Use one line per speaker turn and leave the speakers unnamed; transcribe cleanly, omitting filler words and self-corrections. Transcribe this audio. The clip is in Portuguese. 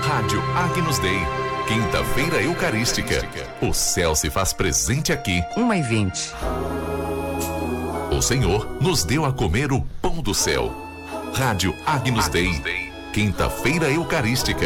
Rádio Agnus Dei. Quinta-feira Eucarística. O céu se faz presente aqui.
1h20.
O Senhor nos deu a comer o pão do céu. Rádio Agnus Dei. Quinta-feira Eucarística.